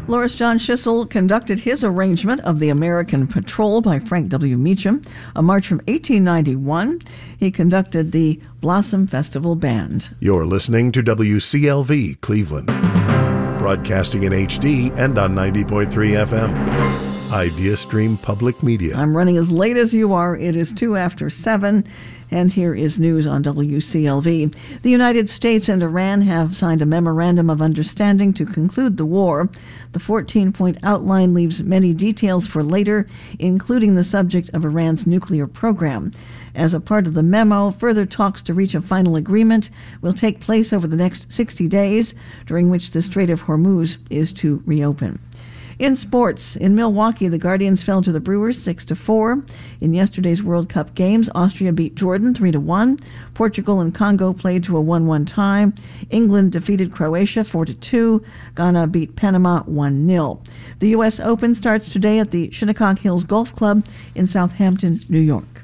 Loris John Schissel conducted his arrangement of the American Patrol by Frank W. Meacham, a march from 1891. He conducted the Blossom Festival Band. You're listening to WCLV Cleveland, broadcasting in HD and on 90.3 FM. Idea Stream Public Media. I'm running as late as you are. It is 2 after 7. And here is news on WCLV. The United States and Iran have signed a memorandum of understanding to conclude the war. The 14-point outline leaves many details for later, including the subject of Iran's nuclear program. As a part of the memo, further talks to reach a final agreement will take place over the next 60 days, during which the Strait of Hormuz is to reopen. In sports, in Milwaukee, the Guardians fell to the Brewers 6-4. In yesterday's World Cup games, Austria beat Jordan 3-1. Portugal and Congo played to a 1-1 tie. England defeated Croatia 4-2. Ghana beat Panama 1-0. The U.S. Open starts today at the Shinnecock Hills Golf Club in Southampton, New York.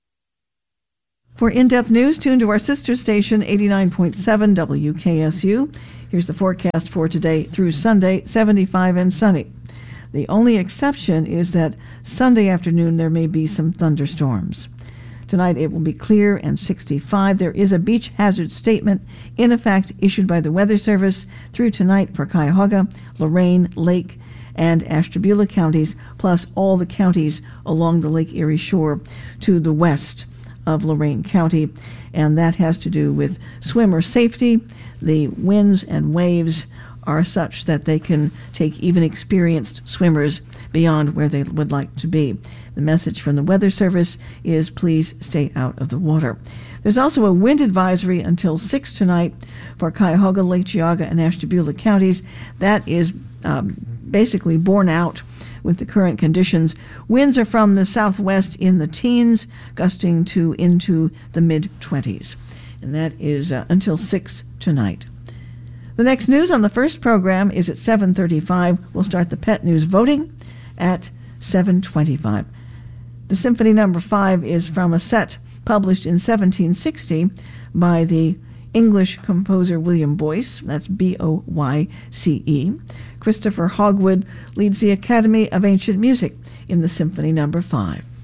For in-depth news, tune to our sister station, 89.7 WKSU. Here's the forecast for today through Sunday, 75 and sunny. The only exception is that Sunday afternoon there may be some thunderstorms. Tonight it will be clear and 65. There is a beach hazard statement in effect issued by the Weather Service through tonight for Cuyahoga, Lorain, Lake, and Ashtabula counties, plus all the counties along the Lake Erie shore to the west of Lorain County. And that has to do with swimmer safety. The winds and waves are such that they can take even experienced swimmers beyond where they would like to be. The message from the Weather Service is please stay out of the water. There's also a wind advisory until 6 tonight for Cuyahoga, Lake Geauga, and Ashtabula counties. That is basically borne out with the current conditions. Winds are from the southwest in the teens, gusting to into the mid-20s. And that is until 6 tonight. The next news on the first program is at 7:35. We'll start the Pet News voting at 7:25. The Symphony No. 5 is from a set published in 1760 by the English composer William Boyce. That's B-O-Y-C-E. Christopher Hogwood leads the Academy of Ancient Music in the Symphony No. 5.